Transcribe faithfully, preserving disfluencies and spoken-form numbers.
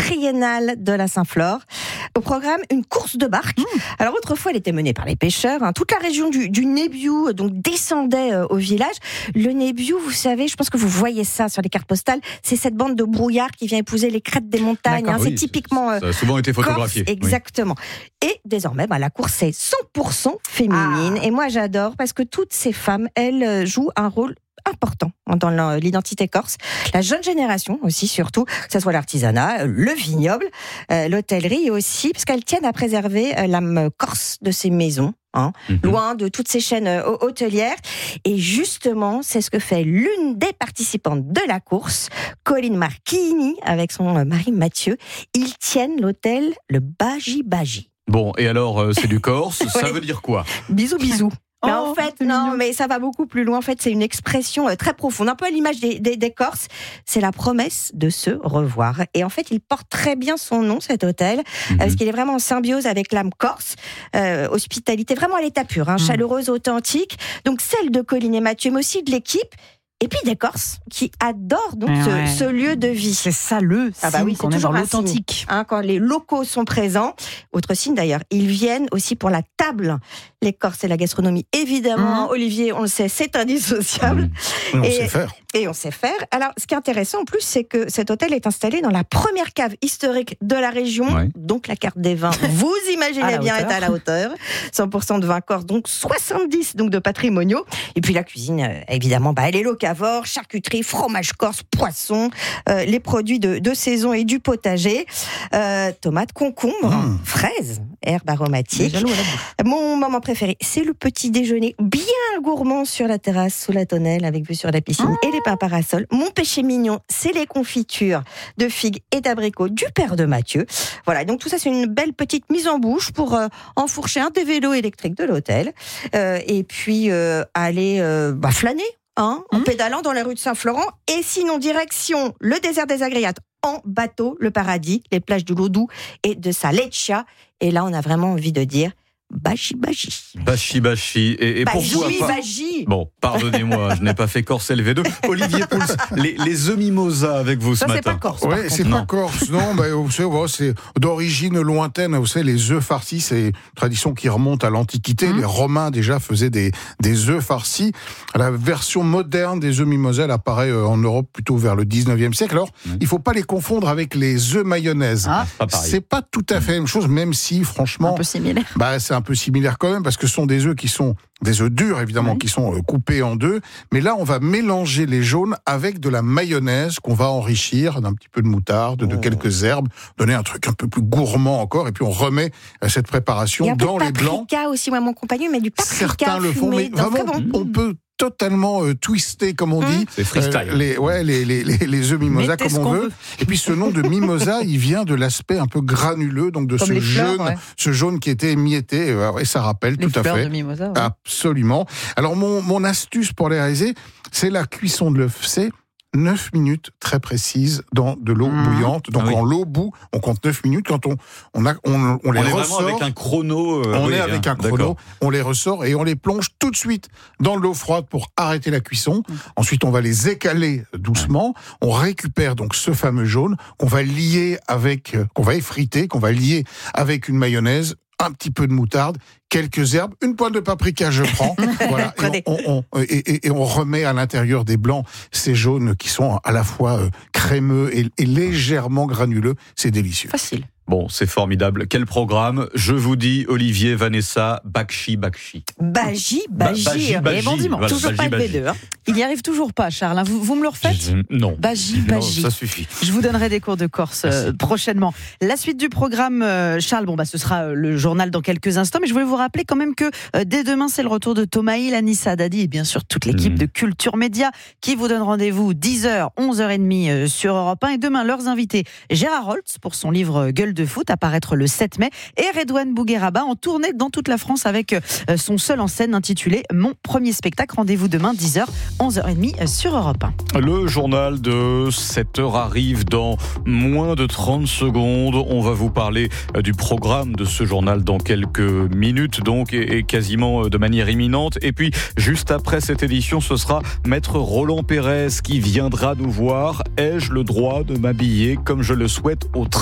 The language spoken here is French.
triennale de la Saint-Flore. Au programme, une course de barque. Mmh. Alors autrefois, elle était menée par les pêcheurs. Hein. Toute la région du, du Nébiou donc descendait euh, au village. Le Nébiou, vous savez, je pense que vous voyez ça sur les cartes postales. C'est cette bande de brouillard qui vient épouser les crêtes des montagnes. Hein. Oui, c'est typiquement euh, ça a souvent été photographié. Corse, exactement. Oui. Et désormais, bah, la course est cent pour cent féminine. Ah. Et moi, j'adore parce que toutes ces femmes, elles jouent un rôle important dans l'identité corse. La jeune génération aussi, surtout, que ce soit l'artisanat, le vignoble, euh, l'hôtellerie aussi, parce qu'elles tiennent à préserver euh, l'âme corse de ces maisons. Hein, mm-hmm. Loin de toutes ces chaînes euh, hôtelières. Et justement, c'est ce que fait l'une des participantes de la course, Colline Marchini, avec son euh, mari Mathieu. Ils tiennent l'hôtel le Baji Baji. Bon, et alors, euh, c'est du corse, ouais. Ça veut dire quoi ? Bisous, bisous. Mais oh, en fait, non, mignon. Mais ça va beaucoup plus loin. En fait, c'est une expression très profonde, un peu à l'image des, des, des Corses. C'est la promesse de se revoir. Et en fait, il porte très bien son nom, cet hôtel, mm-hmm. parce qu'il est vraiment en symbiose avec l'âme corse. Euh, hospitalité vraiment à l'état pur, hein, mm. chaleureuse, authentique. Donc, celle de Colline et Mathieu, mais aussi de l'équipe. Et puis des Corses qui adorent donc ce, ouais. ce lieu de vie. C'est ça le signe ah bah oui, qu'on est dans l'authentique. Hein, quand les locaux sont présents. Autre signe d'ailleurs, ils viennent aussi pour la table. Les Corses et la gastronomie, évidemment. Mmh. Olivier, on le sait, c'est indissociable. Mmh. On et, sait faire. Et on sait faire. Alors, ce qui est intéressant en plus, c'est que cet hôtel est installé dans la première cave historique de la région. Ouais. Donc la carte des vins, vous imaginez bien, est à la hauteur. cent pour cent de vins corses, donc soixante-dix donc de patrimoniaux. Et puis la cuisine, évidemment, bah, elle est locavore, charcuterie, fromage corse, poisson, euh, les produits de, de saison et du potager, euh, tomates, concombres, mmh. fraises, herbes aromatiques. Mon moment préféré, c'est le petit déjeuner bien gourmand sur la terrasse, sous la tonnelle, avec vue sur la piscine mmh. et les pains parasols. Mon péché mignon, c'est les confitures de figues et d'abricots du père de Mathieu. Voilà, donc tout ça, c'est une belle petite mise en bouche pour euh, enfourcher un des vélos électriques de l'hôtel euh, et puis euh, aller euh, bah, flâner. Hein, en mmh. pédalant dans les rues de Saint-Florent, et sinon direction le désert des Agriates en bateau, le paradis, les plages de Lodou et de sa Leccia. Et là, on a vraiment envie de dire Baji Baji. Baji Baji. Et, et Baji, pourquoi pas... Baji. Bon, pardonnez-moi, je n'ai pas fait Corse L V deux. Olivier Pouls, les, les œufs mimosa avec vous ça, ce matin. Ça, c'est pas Corse. Ouais, c'est non. pas Corse. Non, bah, vous savez, ouais, c'est d'origine lointaine. Vous savez, les œufs farcis, c'est une tradition qui remonte à l'Antiquité. Mmh. Les Romains, déjà, faisaient des, des œufs farcis. La version moderne des œufs mimosa, elle apparaît en Europe plutôt vers le dix-neuvième siècle. Alors, mmh. il ne faut pas les confondre avec les œufs mayonnaise. Ah, c'est, pas c'est pas tout à fait la même chose, même si, franchement... Un peu similaire. Bah, c'est un peu similaire quand même, parce que ce sont des œufs qui sont des œufs durs, évidemment, oui. qui sont euh, coupés en deux. Mais là, on va mélanger les jaunes avec de la mayonnaise qu'on va enrichir d'un petit peu de moutarde, oh. de quelques herbes, donner un truc un peu plus gourmand encore. Et puis, on remet euh, cette préparation dans les blancs. Il y a un peu de paprika aussi, moi, mon compagnon, mais du paprika Certains le font, mais vraiment, bon. on peut totalement euh, twisté, comme on mmh. dit. C'est freestyle. Euh, les, ouais, les, les, les, les œufs mimosa, Mettez comme on veut. veut. Et puis ce nom de mimosa, il vient de l'aspect un peu granuleux, donc de comme ce jaune, fleurs, ouais. ce jaune qui était émietté. Et ça rappelle les tout à fait. De mimosa, ouais. Absolument. Alors mon, mon astuce pour les réaliser, c'est la cuisson de l'œuf. C'est neuf minutes très précises dans de l'eau mmh. bouillante. Donc, ah oui. en l'eau bout, on compte neuf minutes. Quand on, on, a, on, on les on est ressort. Vraiment avec un chrono. Euh, on oui, est avec hein, un chrono. d'accord. On les ressort et on les plonge tout de suite dans l'eau froide pour arrêter la cuisson. Mmh. Ensuite, on va les écaler doucement. Ouais. On récupère donc ce fameux jaune qu'on va lier avec, qu'on va effriter, qu'on va lier avec une mayonnaise, un petit peu de moutarde, quelques herbes, une pointe de paprika, je prends. Voilà, et, on, on, on, et, et, et on remet à l'intérieur des blancs ces jaunes qui sont à la fois euh, crémeux et, et légèrement granuleux. C'est délicieux. Facile. Bon, c'est formidable. Quel programme ? Je vous dis, Olivier, Vanessa, Bakshi, Bakshi. Baji, Baji. Et bon dimanche. Toujours pas le B deux. Hein. Il n'y arrive toujours pas, Charles. Vous, vous me le refaites ? Je, Non. Baji, Baji. Non, ça suffit. Je vous donnerai des cours de Corse euh, prochainement. La suite du programme, euh, Charles, bon, bah, ce sera le journal dans quelques instants. Mais je voulais vous rappeler quand même que euh, dès demain, c'est le retour de Thomas Hill, Anissa Dadi et bien sûr toute l'équipe mmh. de Culture Média qui vous donne rendez-vous dix heures, onze heures trente euh, sur Europe un. Et demain, leurs invités, Gérard Holtz pour son livre Gueule de foot, apparaître le sept mai, et Redouane Bougueraba en tournée dans toute la France avec euh, son seul en scène intitulé Mon premier spectacle. Rendez-vous demain, dix heures, onze heures trente sur Europe un. Le journal de sept heures arrive dans moins de trente secondes. On va vous parler du programme de ce journal dans quelques minutes, donc, et, et quasiment de manière imminente. Et puis, juste après cette édition, ce sera Maître Roland Pérez qui viendra nous voir. Ai-je le droit de m'habiller comme je le souhaite au train ?